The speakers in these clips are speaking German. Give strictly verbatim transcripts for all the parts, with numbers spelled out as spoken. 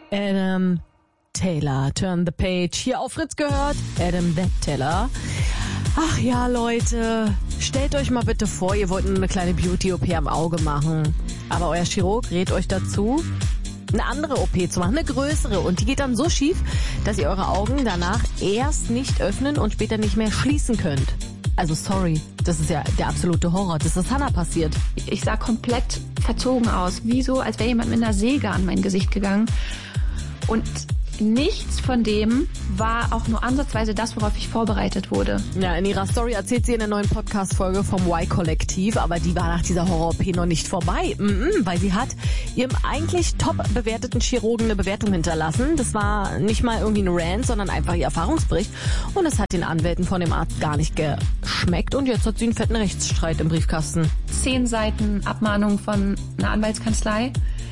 Adam Taylor, Turn the Page. Hier auf Fritz gehört, Adam That Taylor. Ach ja, Leute, stellt euch mal bitte vor, ihr wollt eine kleine Beauty-O P am Auge machen. Aber euer Chirurg rät euch dazu, eine andere O P zu machen, eine größere. Und die geht dann so schief, dass ihr eure Augen danach erst nicht öffnen und später nicht mehr schließen könnt. Also sorry, das ist ja der absolute Horror. Das ist Hannah passiert. Ich sah komplett verzogen aus, wie so, als wäre jemand mit einer Säge an mein Gesicht gegangen. Und nichts von dem war auch nur ansatzweise das, worauf ich vorbereitet wurde. Ja, in ihrer Story erzählt sie in der neuen Podcast-Folge vom Y-Kollektiv, aber die war nach dieser Horror-O P noch nicht vorbei, mm-mm, weil sie hat ihrem eigentlich top bewerteten Chirurgen eine Bewertung hinterlassen. Das war nicht mal irgendwie ein Rant, sondern einfach ihr Erfahrungsbericht. Und es hat den Anwälten von dem Arzt gar nicht geschmeckt und jetzt hat sie einen fetten Rechtsstreit im Briefkasten. Zehn Seiten Abmahnung von einer Anwaltskanzlei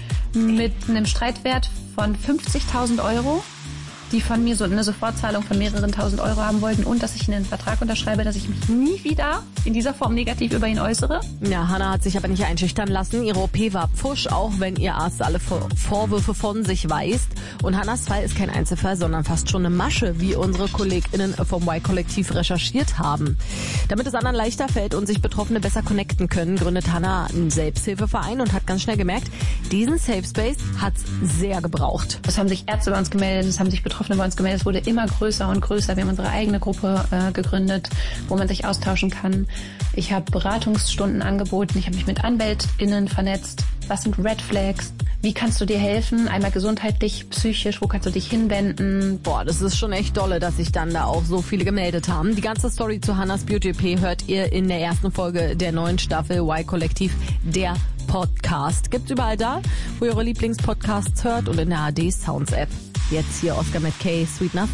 mit einem Streitwert von fünfzigtausend Euro, die von mir so eine Sofortzahlung von mehreren tausend Euro haben wollten und dass ich einen Vertrag unterschreibe, dass ich mich nie wieder in dieser Form negativ über ihn äußere. Ja, Hannah hat sich aber nicht einschüchtern lassen. Ihre O P war Pfusch, auch wenn ihr Arzt alle Vor- Vorwürfe von sich weist. Und Hannahs Fall ist kein Einzelfall, sondern fast schon eine Masche, wie unsere KollegInnen vom Y-Kollektiv recherchiert haben. Damit es anderen leichter fällt und sich Betroffene besser connecten können, gründet Hannah einen Selbsthilfeverein und hat ganz schnell gemerkt, diesen Safe Space hat's sehr gebraucht. Es haben sich Ärzte bei uns gemeldet, es haben sich Betroffene bei uns gemeldet, es wurde immer größer und größer. Wir haben unsere eigene Gruppe äh, gegründet, wo man sich austauschen kann. Ich habe Beratungsstunden angeboten, ich habe mich mit AnwältInnen vernetzt. Was sind Red Flags? Wie kannst du dir helfen? Einmal gesundheitlich, psychisch, wo kannst du dich hinwenden? Boah, das ist schon echt dolle, dass sich dann da auch so viele gemeldet haben. Die ganze Story zu Hannahs Beauty O P hört ihr in der ersten Folge der neuen Staffel Y-Kollektiv, der Podcast. Gibt's überall da, wo ihr eure Lieblingspodcasts hört und in der A D Sounds App. Jetzt hier Oscar McKay, Sweet Nothing.